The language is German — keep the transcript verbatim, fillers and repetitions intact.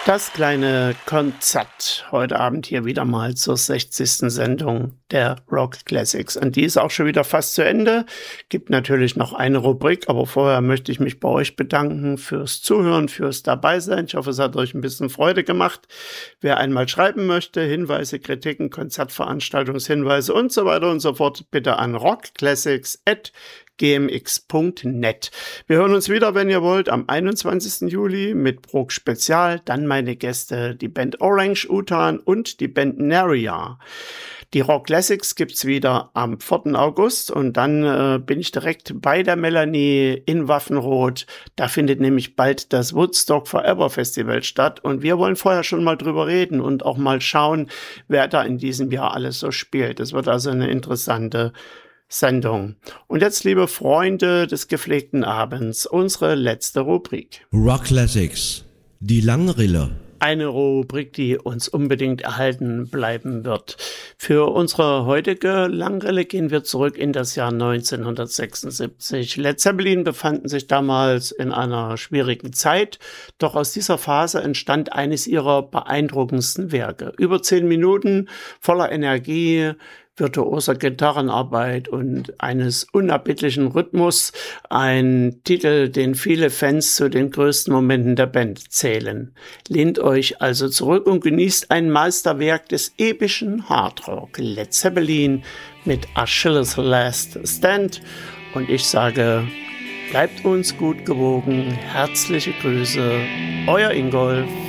Das kleine Konzert heute Abend hier wieder mal zur sechzigsten Sendung der Rock Classics. Und die ist auch schon wieder fast zu Ende. Gibt natürlich noch eine Rubrik, aber vorher möchte ich mich bei euch bedanken fürs Zuhören, fürs Dabeisein. Ich hoffe, es hat euch ein bisschen Freude gemacht. Wer einmal schreiben möchte, Hinweise, Kritiken, Konzertveranstaltungshinweise und so weiter und so fort, bitte an rockclassics at gmx punkt net. Wir hören uns wieder, wenn ihr wollt, am einundzwanzigsten Juli mit Prog Spezial. Dann meine Gäste, die Band Orange Utan und die Band Neria. Die Rock Classics gibt's wieder am vierten August und dann äh, bin ich direkt bei der Melanie in Waffenroth. Da findet nämlich bald das Woodstock Forever Festival statt und wir wollen vorher schon mal drüber reden und auch mal schauen, wer da in diesem Jahr alles so spielt. Es wird also eine interessante Sendung. Und jetzt, liebe Freunde des gepflegten Abends, unsere letzte Rubrik. Rock Classics, die Langrille. Eine Rubrik, die uns unbedingt erhalten bleiben wird. Für unsere heutige Langrille gehen wir zurück in das Jahr neunzehnhundertsechsundsiebzig. Led Zeppelin befanden sich damals in einer schwierigen Zeit, doch aus dieser Phase entstand eines ihrer beeindruckendsten Werke. Über zehn Minuten voller Energie, virtuoser Gitarrenarbeit und eines unerbittlichen Rhythmus. Ein Titel, den viele Fans zu den größten Momenten der Band zählen. Lehnt euch also zurück und genießt ein Meisterwerk des epischen Hardrock. Led Zeppelin mit Achilles' Last Stand. Und ich sage, bleibt uns gut gewogen. Herzliche Grüße, euer Ingolf.